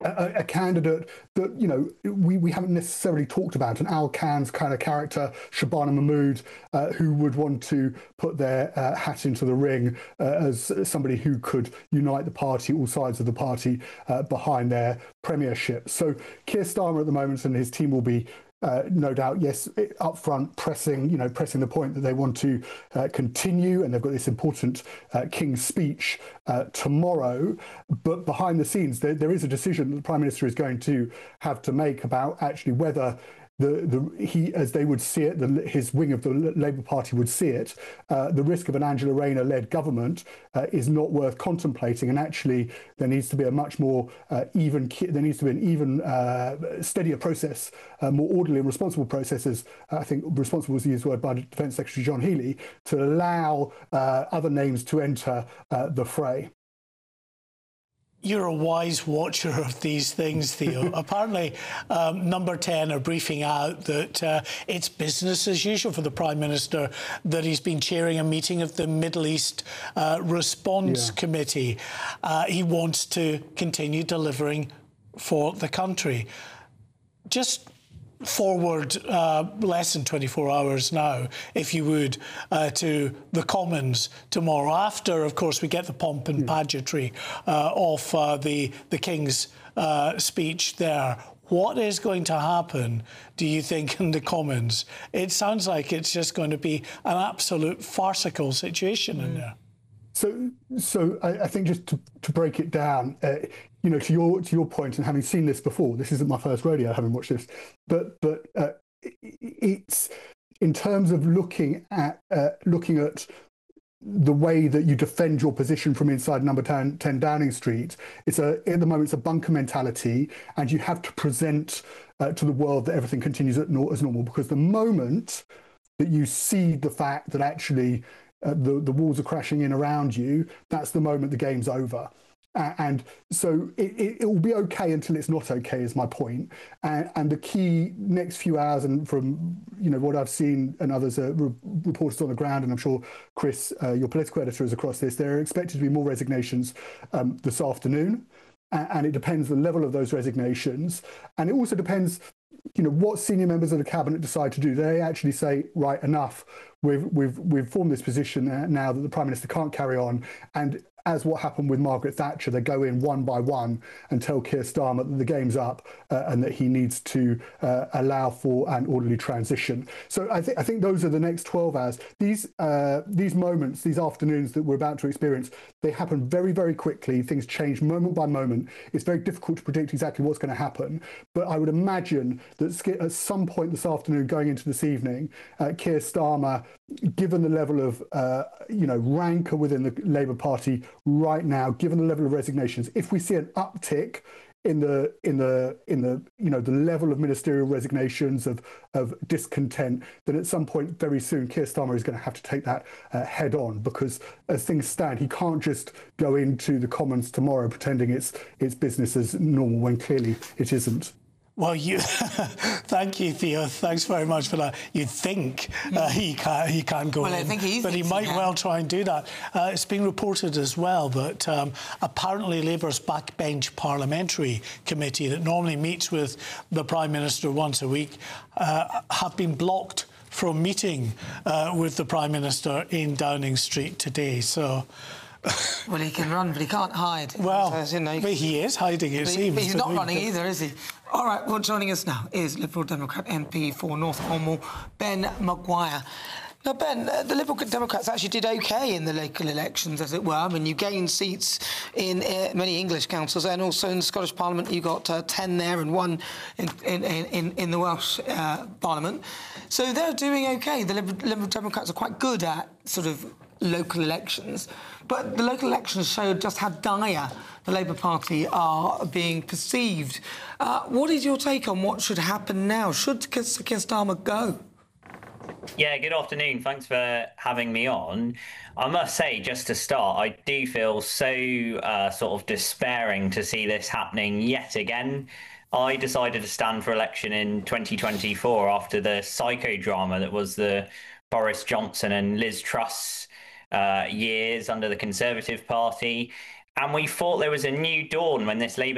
a candidate that, we haven't necessarily talked about, an Al Khan's kind of character, Shabana Mahmood, who would want to put their hat into the ring as somebody who could unite the party, all sides of the party, behind their premiership. So Keir Starmer at the moment and his team will be no doubt, yes, up front, pressing the point that they want to continue, and they've got this important King's speech tomorrow. But behind the scenes, there is a decision that the Prime Minister is going to have to make about actually whether he, as they would see it, his wing of the Labour Party would see it, the risk of an Angela Rayner-led government is not worth contemplating, and actually there needs to be a much more steadier process, more orderly and responsible processes. I think responsible was the used word by Defence Secretary John Healey, to allow other names to enter the fray. You're a wise watcher of these things, Theo. Apparently, Number 10 are briefing out that it's business as usual for the Prime Minister, that he's been chairing a meeting of the Middle East Response Committee. He wants to continue delivering for the country. Just forward less than 24 hours now, if you would, to the Commons tomorrow. After, of course, we get the pomp and pageantry of the King's speech there. What is going to happen, do you think, in the Commons? It sounds like it's just going to be an absolute farcical situation in there. So I think just to break it down, to your point, and having seen this before, this isn't my first rodeo, having watched this, but it's in terms of looking at the way that you defend your position from inside Number 10 Downing Street. At the moment it's a bunker mentality, and you have to present to the world that everything continues as normal, because the moment that you see the fact that actually the walls are crashing in around you, that's the moment the game's over. And so it will be okay until it's not okay, is my point. And the key next few hours, and from what I've seen and others reporters on the ground, and I'm sure Chris, your political editor, is across this, there are expected to be more resignations this afternoon. And it depends on the level of those resignations. And it also depends, what senior members of the cabinet decide to do. They actually say, right, enough. We've formed this position now that the Prime Minister can't carry on. And as what happened with Margaret Thatcher, they go in one by one and tell Keir Starmer that the game's up and that he needs to allow for an orderly transition. So I think those are the next 12 hours. These moments, these afternoons that we're about to experience, they happen very, very quickly. Things change moment by moment. It's very difficult to predict exactly what's going to happen. But I would imagine that at some point this afternoon, going into this evening, Keir Starmer, given the level of rancour within the Labour Party right now, given the level of resignations, if we see an uptick in the level of ministerial resignations, of discontent, then at some point very soon Keir Starmer is going to have to take that head on, because as things stand, he can't just go into the Commons tomorrow pretending it's business as normal when clearly it isn't. Well, thank you, Theo. Thanks very much for that. You'd think he can't go in, I think but he might well try and do that. It's been reported as well that apparently Labour's backbench parliamentary committee that normally meets with the Prime Minister once a week have been blocked from meeting with the Prime Minister in Downing Street today. So. Well, he can run, but he can't hide. Well, but he is hiding, it seems. But he's not running either, is he? All right, well, joining us now is Liberal Democrat MP for North Cornwall, Ben Maguire. Now, Ben, the Liberal Democrats actually did OK in the local elections, as it were. I mean, you gained seats in many English councils, and also in the Scottish Parliament you got 10 there and 1 in the Welsh Parliament. So they're doing OK. The Liberal Democrats are quite good at sort of local elections, but the local elections showed just how dire the Labour Party are being perceived. What is your take on what should happen now? Should Keir Starmer go? Yeah, good afternoon. Thanks for having me on. I must say, just to start, I do feel so sort of despairing to see this happening yet again. I decided to stand for election in 2024 after the psychodrama that was the Boris Johnson and Liz Truss years under the Conservative Party. And we thought there was a new dawn when this Labour